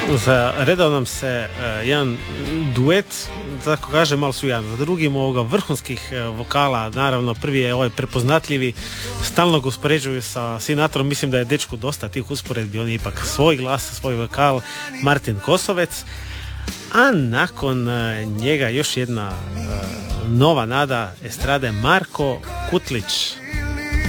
Za redao nam se jedan duet, tako kažem, malo su jedan za drugim ovoga vrhunskih vokala. Naravno, prvi je ovaj prepoznatljivi, stalno ga uspoređuju sa Sinatrom. Mislim da je dečku dosta tih usporedbi, on je ipak svoj glas, svoj vokal, Martin Kosovec. A nakon njega još jedna nova nada estrade, Marko Kutlić.